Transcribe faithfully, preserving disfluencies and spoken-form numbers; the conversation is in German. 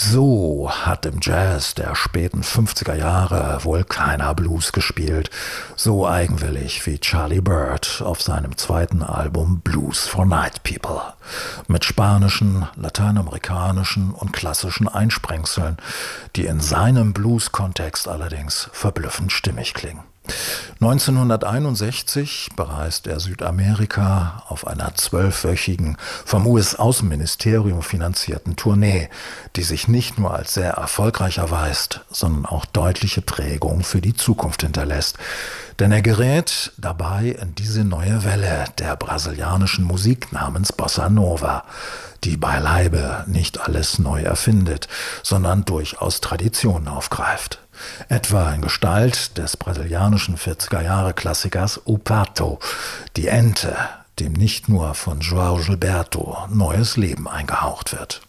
So hat im Jazz der späten fünfziger Jahre wohl keiner Blues gespielt, so eigenwillig wie Charlie Byrd auf seinem zweiten Album Blues for Night People. Mit spanischen, lateinamerikanischen und klassischen Einsprengseln, die in seinem Blues-Kontext allerdings verblüffend stimmig klingen. neunzehnhunderteinundsechzig bereist er Südamerika auf einer zwölfwöchigen, vom U S-Außenministerium finanzierten Tournee, die sich nicht nur als sehr erfolgreich erweist, sondern auch deutliche Prägung für die Zukunft hinterlässt. Denn er gerät dabei in diese neue Welle der brasilianischen Musik namens Bossa Nova, die beileibe nicht alles neu erfindet, sondern durchaus Traditionen aufgreift. Etwa in Gestalt des brasilianischen vierziger-Jahre-Klassikers O Pato, die Ente, dem nicht nur von João Gilberto neues Leben eingehaucht wird.